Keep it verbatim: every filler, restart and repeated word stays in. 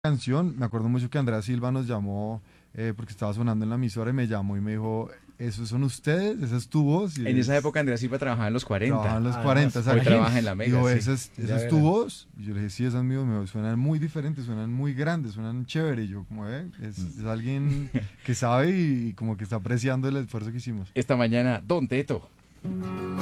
Canción, me acuerdo mucho que Andrea Silva nos llamó eh, porque estaba sonando en la emisora y me llamó y me dijo, ¿esos son ustedes? ¿Esa es tu voz? Y En esa es, época Andrea Silva trabajaba en los trabajaba en cuarenta. los cuarenta, Además, Hoy exacto. trabaja en la Mega, Dijo, sí. ¿esa es, esa ya es tu verá. voz? Y yo le dije, sí, esa es mi voz, me suenan muy diferentes, suenan muy grandes, suenan chévere. Y yo, como, eh, es, es alguien que sabe y, y como que está apreciando el esfuerzo que hicimos. Esta mañana, Don Teto.